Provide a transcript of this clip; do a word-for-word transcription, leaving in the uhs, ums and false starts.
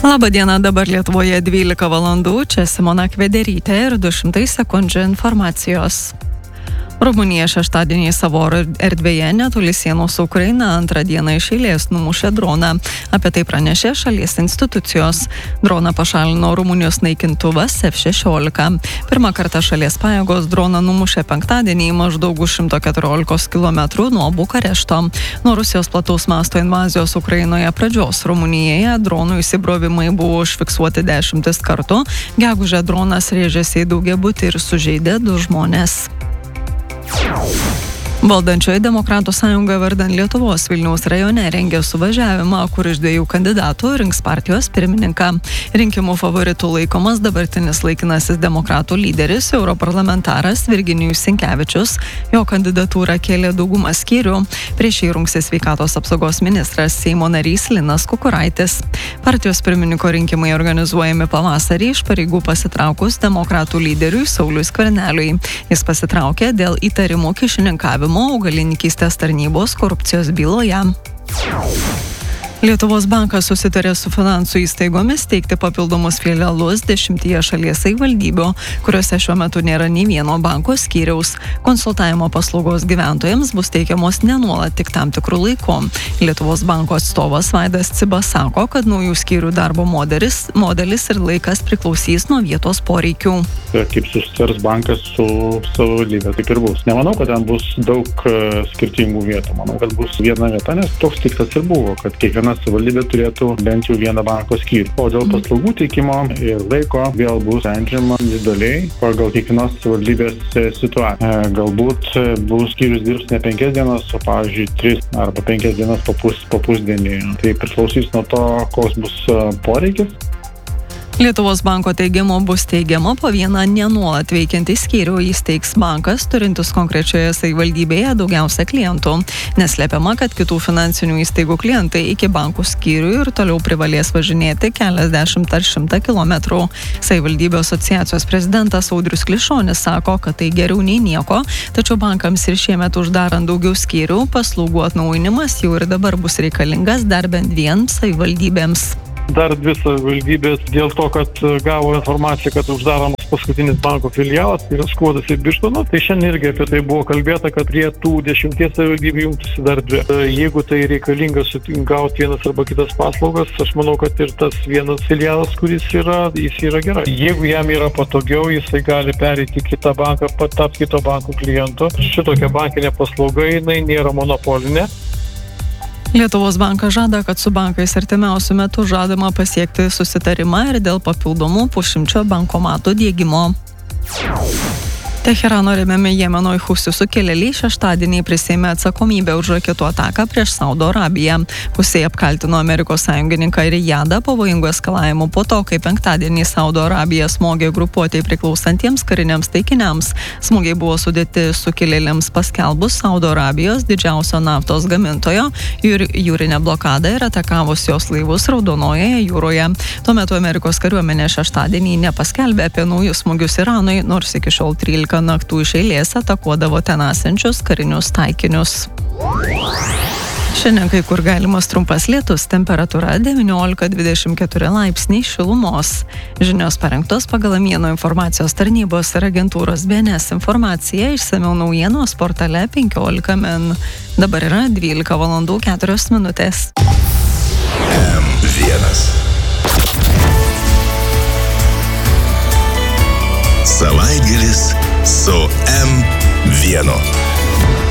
Labą dieną, dabar Lietuvoje dvylika valandų, čia Simona Kvederytė ir du šimtai sekundžių informacijos. Rumunija šeštadienį savo erdvėje netoli sienos su Ukraina antrą dieną iš eilės numušė droną. Apie tai pranešė šalies institucijos. Droną pašalino Rumunijos naikintuvas F šešiolika. Pirmą kartą šalies pajėgos droną numušė penktadienį maždaug už šimto keturiolikos kilometrų nuo Bukarešto. Nuo Rusijos plataus masto invazijos Ukrainoje pradžios Rumunijoje dronų įsibrovimai buvo užfiksuoti dešimtis kartų. Gegužę dronas rėžėsi į daugiabutį ir sužeidė du žmones. Valdančioji Demokratų sąjunga vardan Lietuvos Vilniaus rajone rengia suvažiavimą, kur iš dviejų kandidatų rinks partijos pirmininką. Rinkimų favoritų laikomas dabartinis laikinasis demokratų lyderis, europarlamentaras Virginijus Sinkevičius. Jo kandidatūrą kėlė daugumą skyrių. Prieš jį rungsis sveikatos apsaugos ministras Seimo narys Linas Kukuraitis. Partijos pirmininko rinkimai organizuojami pavasarį iš pareigų pasitraukus demokratų lyderiui Sauliui Skverneliui. Jis pasitraukė dėl įtarimų kyšininkavimo augalininkystės tarnybos korupcijos byloje. Lietuvos bankas susitarė su finansų įstaigomis teikti papildomus filialus dešimtyje šalies savivaldybių, kuriuose šiuo metu nėra nei vieno banko skyriaus. Konsultavimo paslaugos gyventojams bus teikiamos ne nuolat, tik tam tikrų laikų. Lietuvos banko atstovas Vaidas Cibas sako, kad naujų skyrių darbo modelis, modelis ir laikas priklausys nuo vietos poreikių. Kaip susitars bankas su savivaldybė, taip ir bus. Nemanau, kad ten bus daug uh, skirtingų vietų. Manau, kad bus viena vieta, nes toks tikslas ir buvo, kad kiekviena savivaldybė turėtų bent jau vieną banko skyrių. O dėl paslaugų teikimo ir laiko vėl bus sprendžiama individualiai pagal kiekvienos savivaldybės situaciją. Galbūt bus skyrius dirbs ne penkias dienas, o pavyzdžiui tris arba penkias dienas po, pus, po pusdienį. Tai priklausys nuo to, koks bus poreikis. Lietuvos banko teigimu bus teigiama po vieną nenuolat veikiantį skyrių įsteigs bankas, turintis konkrečioje savivaldybėje daugiausia klientų. Neslepiama, kad kitų finansinių įstaigų klientai iki bankų skyrių ir toliau privalės važinėti keliasdešimt ar šimtą kilometrų. Savivaldybių asociacijos prezidentas Audrius Klišonis sako, kad tai geriau nei nieko, tačiau bankams ir šiemet uždarant daugiau skyrių, paslaugų atnaujinimas jau ir dabar bus reikalingas dar bent dviem savivaldybėms. Dar dvi savivaldybės dėl to, kad gavo informaciją, kad uždaromas paskutinis banko filialas, tai yra Skuodas ir Birštono. Tai šiandien irgi apie tai buvo kalbėta, kad prie tų dešimties savivaldybių jungtųsi dar dvi. Jeigu tai reikalinga gauti vienas arba kitas paslaugas, aš manau, kad ir tas vienas filialas, kuris yra, jis yra gerai. Jeigu jam yra patogiau, jisai gali pereiti kitą banką, tapti kito banko klientu. Šitokia bankinė paslauga, jinai nėra monopolinė. Lietuvos bankas žada, kad su bankais artimiausiu metu žadama pasiekti susitarimą ir dėl papildomų pusšimčio bankomatų diegimo. Teherano remiami Jemeno Husių sukilėliai šeštadienį prisiėmė atsakomybę už raketų ataką prieš Saudo Arabiją. Husiai apkaltino Amerikos sąjungininką Rijadą pavojingų eskalavimu po to, kai penktadienį Saudo Arabija smogė grupuotei priklausantiems kariniams taikiniams. Smūgiai buvo sudėti sukilėliams paskelbus Saudo Arabijos didžiausio naftos gamintojo jūr, jūrinę blokadą ir atakavus jos laivus Raudonojoje jūroje. Tuo metu Amerikos kariuomenė šeštadienį nepaskelbė apie naujus smūgius Iranui, nors iki šiol trylika naktų iš eilės atakuodavo ten esančius karinius taikinius. Šiandien kai kur galimas trumpas lietus, temperatūra devyniolika dvidešimt keturi laipsniai šilumos. Žinios parengtos pagal Amieno informacijos tarnybos ir agentūros B N S informaciją, išsamiau naujienos portale penkiolika min. Dabar yra dvylika valandų keturios minutės. M vienas. Savaitgalis su M vienu.